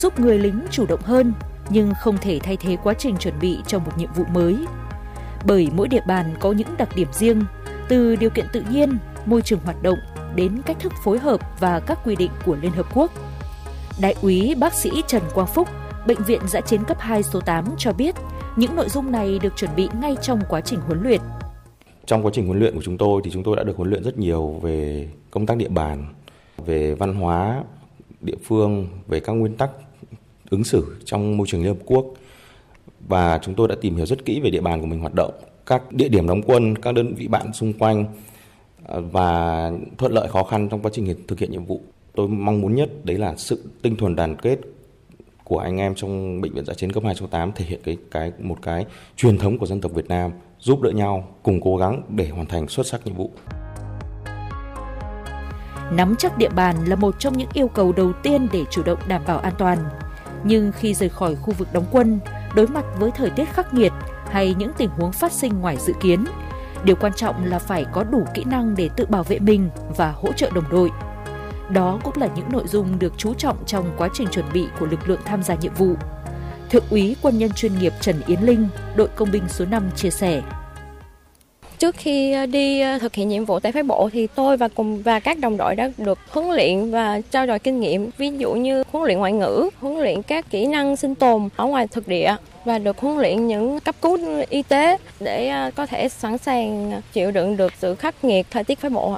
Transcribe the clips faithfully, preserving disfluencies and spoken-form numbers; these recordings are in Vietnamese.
giúp người lính chủ động hơn, nhưng không thể thay thế quá trình chuẩn bị cho một nhiệm vụ mới. Bởi mỗi địa bàn có những đặc điểm riêng, từ điều kiện tự nhiên, môi trường hoạt động đến cách thức phối hợp và các quy định của Liên Hợp Quốc. Đại úy bác sĩ Trần Quang Phúc, Bệnh viện Dã chiến cấp hai số tám cho biết, những nội dung này được chuẩn bị ngay trong quá trình huấn luyện. Trong quá trình huấn luyện của chúng tôi thì chúng tôi đã được huấn luyện rất nhiều về công tác địa bàn, về văn hóa địa phương, về các nguyên tắc ứng xử trong môi trường Liên Hợp Quốc. Và chúng tôi đã tìm hiểu rất kỹ về địa bàn của mình hoạt động, các địa điểm đóng quân, các đơn vị bạn xung quanh và thuận lợi khó khăn trong quá trình thực hiện nhiệm vụ. Tôi mong muốn nhất đấy là sự tinh thuần đoàn kết của anh em trong Bệnh viện Dã chiến cấp hai số tám thể hiện cái cái một cái truyền thống của dân tộc Việt Nam, giúp đỡ nhau, cùng cố gắng để hoàn thành xuất sắc nhiệm vụ. Nắm chắc địa bàn là một trong những yêu cầu đầu tiên để chủ động đảm bảo an toàn. Nhưng khi rời khỏi khu vực đóng quân, đối mặt với thời tiết khắc nghiệt hay những tình huống phát sinh ngoài dự kiến, điều quan trọng là phải có đủ kỹ năng để tự bảo vệ mình và hỗ trợ đồng đội. Đó cũng là những nội dung được chú trọng trong quá trình chuẩn bị của lực lượng tham gia nhiệm vụ. Thượng úy quân nhân chuyên nghiệp Trần Yến Linh, đội công binh số năm chia sẻ. Trước khi đi thực hiện nhiệm vụ tại phái bộ thì tôi và cùng và các đồng đội đã được huấn luyện và trao dồi kinh nghiệm, ví dụ như huấn luyện ngoại ngữ, huấn luyện các kỹ năng sinh tồn ở ngoài thực địa và được huấn luyện những cấp cứu y tế để có thể sẵn sàng chịu đựng được sự khắc nghiệt thời tiết phái bộ.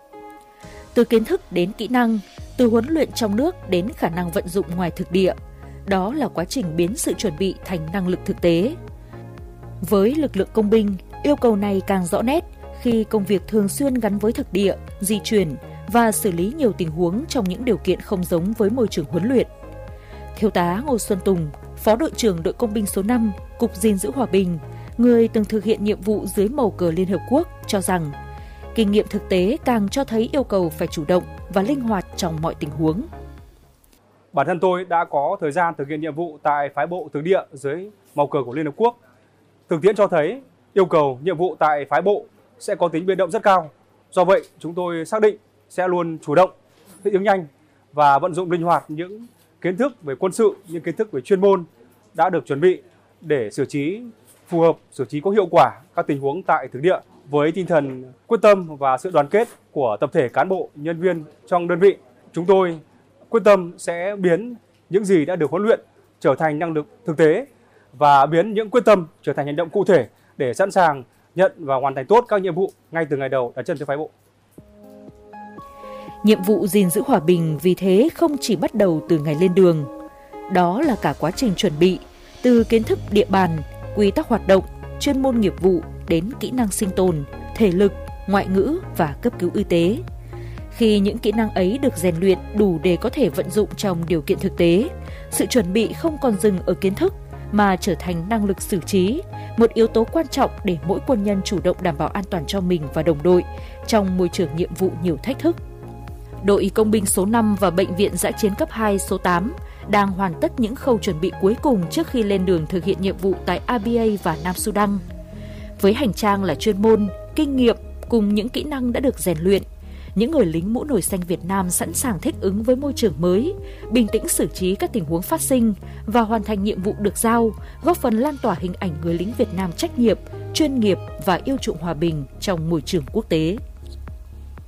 Từ kiến thức đến kỹ năng, từ huấn luyện trong nước đến khả năng vận dụng ngoài thực địa, đó là quá trình biến sự chuẩn bị thành năng lực thực tế. Với lực lượng công binh, yêu cầu này càng rõ nét khi công việc thường xuyên gắn với thực địa, di chuyển và xử lý nhiều tình huống trong những điều kiện không giống với môi trường huấn luyện. Thiếu tá Ngô Xuân Tùng, Phó đội trưởng đội công binh số năm, Cục gìn giữ hòa bình, người từng thực hiện nhiệm vụ dưới màu cờ Liên Hợp Quốc, cho rằng kinh nghiệm thực tế càng cho thấy yêu cầu phải chủ động và linh hoạt trong mọi tình huống. Bản thân tôi đã có thời gian thực hiện nhiệm vụ tại phái bộ thực địa dưới màu cờ của Liên Hợp Quốc. Thực tiễn cho thấy yêu cầu nhiệm vụ tại phái bộ sẽ có tính biến động rất cao. Do vậy, chúng tôi xác định sẽ luôn chủ động, thích ứng nhanh và vận dụng linh hoạt những kiến thức về quân sự, những kiến thức về chuyên môn đã được chuẩn bị để xử trí phù hợp, xử trí có hiệu quả các tình huống tại thực địa. Với tinh thần quyết tâm và sự đoàn kết của tập thể cán bộ, nhân viên trong đơn vị, chúng tôi quyết tâm sẽ biến những gì đã được huấn luyện trở thành năng lực thực tế và biến những quyết tâm trở thành hành động cụ thể để sẵn sàng nhận và hoàn thành tốt các nhiệm vụ ngay từ ngày đầu đặt chân tới phái bộ. Nhiệm vụ gìn giữ hòa bình vì thế không chỉ bắt đầu từ ngày lên đường. Đó là cả quá trình chuẩn bị, từ kiến thức địa bàn, quy tắc hoạt động, chuyên môn nghiệp vụ đến kỹ năng sinh tồn, thể lực, ngoại ngữ và cấp cứu y tế. Khi những kỹ năng ấy được rèn luyện đủ để có thể vận dụng trong điều kiện thực tế, sự chuẩn bị không còn dừng ở kiến thức mà trở thành năng lực xử trí, một yếu tố quan trọng để mỗi quân nhân chủ động đảm bảo an toàn cho mình và đồng đội trong môi trường nhiệm vụ nhiều thách thức. Đội công binh số năm và Bệnh viện Dã chiến cấp hai số tám đang hoàn tất những khâu chuẩn bị cuối cùng trước khi lên đường thực hiện nhiệm vụ tại a bê a và Nam Sudan. Với hành trang là chuyên môn, kinh nghiệm cùng những kỹ năng đã được rèn luyện, những người lính mũ nổi xanh Việt Nam sẵn sàng thích ứng với môi trường mới, bình tĩnh xử trí các tình huống phát sinh và hoàn thành nhiệm vụ được giao, góp phần lan tỏa hình ảnh người lính Việt Nam trách nhiệm, chuyên nghiệp và yêu chuộng hòa bình trong môi trường quốc tế.